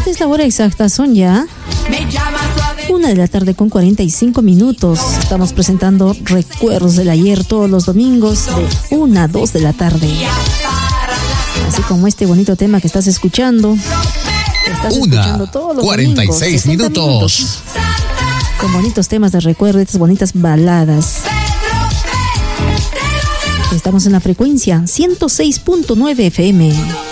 Esta es la hora exacta, son ya 1:45 p.m. Estamos presentando recuerdos del ayer todos los domingos de 1 a 2 de la tarde. Así como este bonito tema que estás escuchando. Estás escuchando todos los 46 domingos, minutos. Con bonitos temas de recuerdo, estas bonitas baladas. Estamos en la frecuencia 106.9 FM.